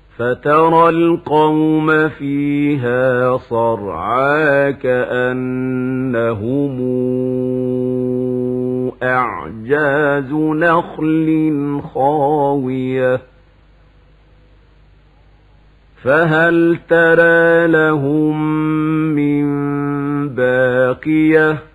فترى القوم فيها صرعى كأنهم أعجاز نخل خاوية فهل ترى لهم من باقية